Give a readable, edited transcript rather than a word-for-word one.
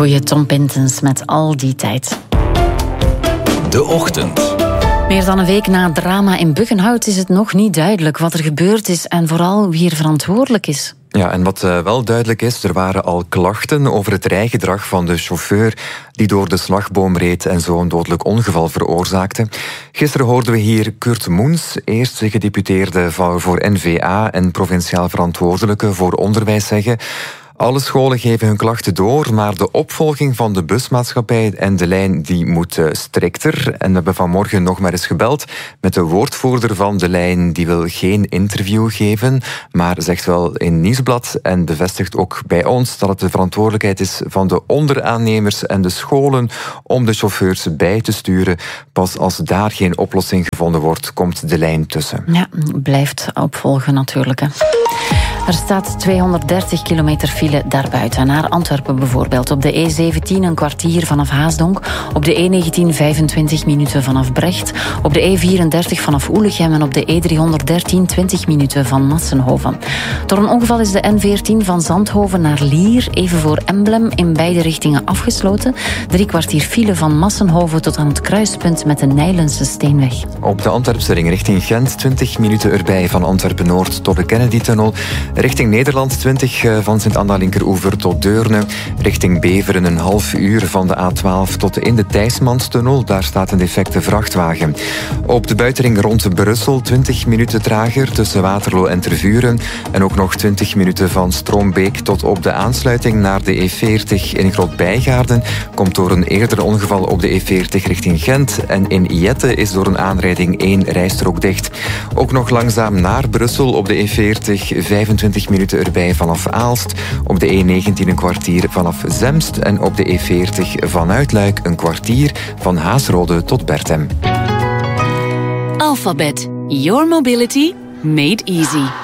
Goeie Tom Pintens met Al die tijd. De Ochtend. Meer dan een week na het drama in Buggenhout is het nog niet duidelijk wat er gebeurd is en vooral wie er verantwoordelijk is. Ja, en wat wel duidelijk is, er waren al klachten over het rijgedrag van de chauffeur die door de slagboom reed en zo een dodelijk ongeval veroorzaakte. Gisteren hoorden we hier Kurt Moens, eerst gedeputeerde voor N-VA en provinciaal verantwoordelijke voor onderwijs, zeggen: alle scholen geven hun klachten door, maar de opvolging van de busmaatschappij en de lijn die moet strikter. En we hebben vanmorgen nog maar eens gebeld met de woordvoerder van de lijn. Die wil geen interview geven, maar zegt wel in Nieuwsblad en bevestigt ook bij ons dat het de verantwoordelijkheid is van de onderaannemers en de scholen om de chauffeurs bij te sturen. Pas als daar geen oplossing gevonden wordt, komt de lijn tussen. Ja, blijft opvolgen natuurlijk, hè. Er staat 230 kilometer file daarbuiten. Naar Antwerpen bijvoorbeeld. Op de E17 een kwartier vanaf Haasdonk. Op de E19 25 minuten vanaf Brecht. Op de E34 vanaf Oelegem. En op de E313 20 minuten van Massenhoven. Door een ongeval is de N14 van Zandhoven naar Lier, even voor Emblem, in beide richtingen afgesloten. 3 kwartier file van Massenhoven tot aan het kruispunt met de Nijlense Steenweg. Op de Antwerpse ring richting Gent 20 minuten erbij van Antwerpen-Noord tot de Kennedy-tunnel. Richting Nederland 20 van Sint-Anna-Linkeroever tot Deurne. Richting Beveren een half uur van de A12 tot in de Thijsmanstunnel. Daar staat een defecte vrachtwagen. Op de buitenring rond Brussel 20 minuten trager tussen Waterloo en Tervuren. En ook nog 20 minuten van Stroombeek tot op de aansluiting naar de E40 in Groot-Bijgaarden. Komt door een eerder ongeval op de E40 richting Gent. En in Jette is door een aanrijding 1 rijstrook dicht. Ook nog langzaam naar Brussel op de E40 25 minuten erbij vanaf Aalst. Op de E19 een kwartier vanaf Zemst. En op de E40 vanuit Luik een kwartier van Haasrode tot Berchem. Alphabet. Your mobility made easy.